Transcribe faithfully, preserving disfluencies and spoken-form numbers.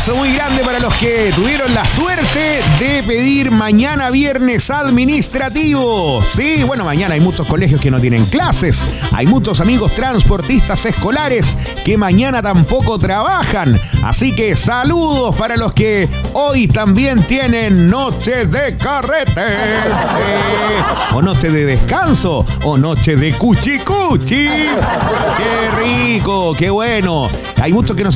abrazo muy grande para los que tuvieron la suerte de pedir mañana viernes administrativo. Sí, bueno, mañana hay muchos colegios que no tienen clases. Hay muchos amigos transportistas escolares que mañana tampoco trabajan. Así que saludos para los que hoy también tienen noche de carrete. Sí. O noche de descanso. O noche de cuchicuchi. ¡Qué rico! ¡Qué bueno! Hay muchos que nos